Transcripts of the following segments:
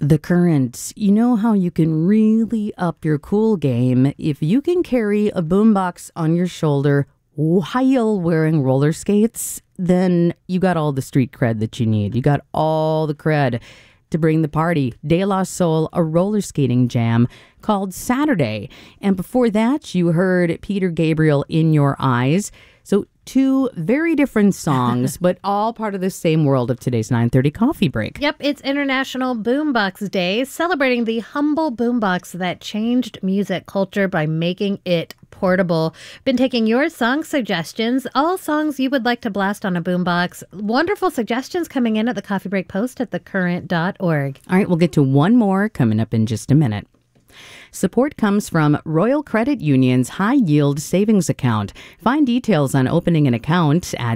The Current. You know how you can really up your cool game if you can carry a boombox on your shoulder while wearing roller skates? Then you got all the street cred that you need. You got all the cred to bring the party. De La Soul, a roller skating jam called Saturday. And before that, you heard Peter Gabriel, In Your Eyes. So two very different songs, but all part of the same world of today's 9:30 coffee break. Yep, it's International Boombox Day, celebrating the humble boombox that changed music culture by making it portable. Been taking your song suggestions, all songs you would like to blast on a boombox. Wonderful suggestions coming in at the Coffee Break Post at thecurrent.org. All right, we'll get to one more coming up in just a minute. Support comes from Royal Credit Union's High Yield Savings Account. Find details on opening an account at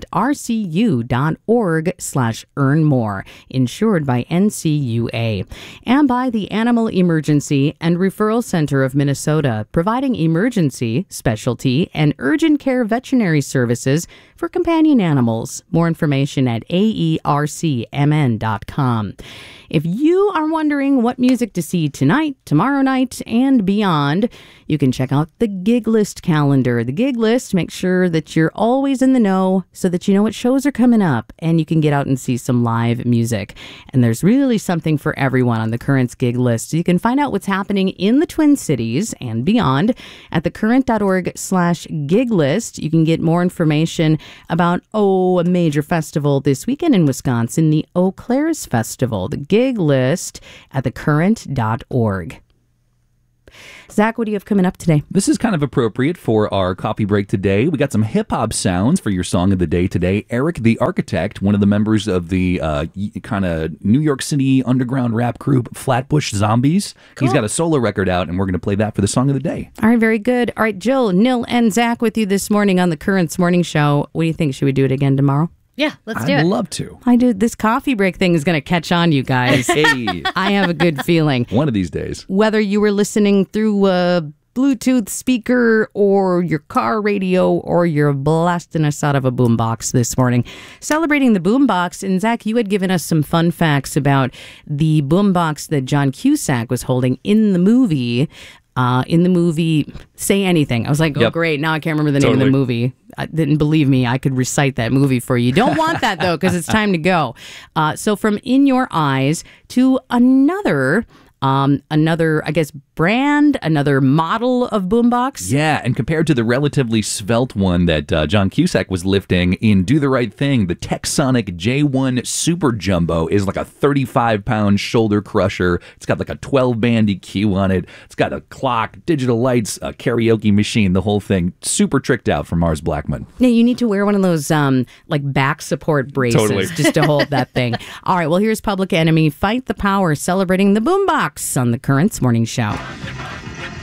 rcu.org/earnmore, insured by NCUA. And by the Animal Emergency and Referral Center of Minnesota, providing emergency, specialty, and urgent care veterinary services for companion animals. More information at aercmn.com. If you are wondering what music to see tonight, tomorrow night, and beyond, you can check out the Gig List calendar. The Gig List makes sure that you're always in the know so that you know what shows are coming up and you can get out and see some live music. And there's really something for everyone on the Current's Gig List. So you can find out what's happening in the Twin Cities and beyond at thecurrent.org/gig list. You can get more information about, a major festival this weekend in Wisconsin, the Eau Claire's Festival. The Gig List at thecurrent.org. Zach, what do you have coming up today? This is kind of appropriate for our coffee break today. We got some hip-hop sounds for your song of the day today. Eric the Architect, one of the members of the kind of New York City underground rap group Flatbush Zombies. Cool. He's got a solo record out, and we're going to play that for the song of the day. All right, very good. All right, Jill, Nil, and Zach with you this morning on the Current's Morning Show. What do you think? Should we do it again tomorrow? Yeah, let's do it. I'd love to. This coffee break thing is going to catch on, you guys. Hey. I have a good feeling. One of these days. Whether you were listening through a Bluetooth speaker or your car radio or you're blasting us out of a boombox this morning. Celebrating the boombox, and Zach, you had given us some fun facts about the boombox that John Cusack was holding in the movie. Say Anything. I was like, great. Now I can't remember the name of the movie. I didn't believe me. I could recite that movie for you. Don't want that, though, because it's time to go. So from In Your Eyes to another, I guess, brand, another model of boombox. Yeah, and compared to the relatively svelte one that John Cusack was lifting in Do the Right Thing, the Texonic J1 Super Jumbo is like a 35-pound shoulder crusher. It's got like a 12-band EQ on it. It's got a clock, digital lights, a karaoke machine, the whole thing. Super tricked out from Mars Blackman. Yeah, you need to wear one of those back support braces just to hold that thing. All right, well, here's Public Enemy, Fight the Power, celebrating the boombox on the Current's Morning Show.